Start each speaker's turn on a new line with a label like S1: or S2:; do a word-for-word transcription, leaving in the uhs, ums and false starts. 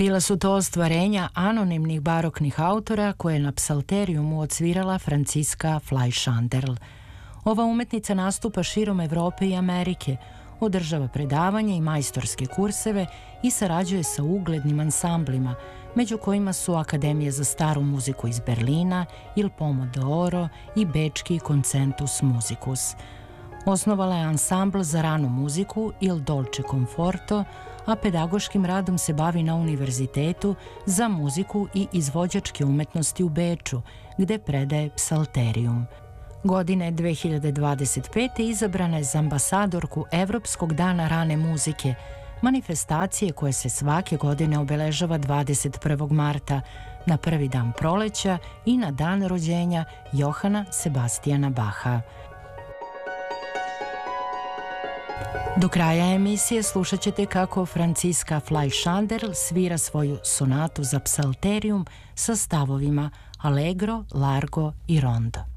S1: Bila su to ostvarenja anonimnih baroknih autora koje je na psalterijumu odsvirala Franciska Fleischanderl. Ova umetnica nastupa širom Evrope i Amerike, održava predavanja i majstorske kurseve i sarađuje sa uglednim ansamblima, među kojima su Akademija za staru muziku iz Berlina, Il Pomodoro i Bečki Concentus Musicus. Osnovala je ansambl za ranu muziku Il Dolce Conforto, a pedagoškim radom se bavi na Univerzitetu za muziku i izvođačke umetnosti u Beču, gde predaje psalterijum. Godine dve hiljade dvadeset pete. izabrana je za ambasadorku Evropskog dana rane muzike, manifestacije koje se svake godine obeležava dvadeset prvog marta, na prvi dan proleća i na dan rođenja Johana Sebastijana Baha. Do kraja emisije slušat ćete kako Franciska Fleischanderl svira svoju sonatu za psalterijum sa stavovima Allegro, Largo i Rondo.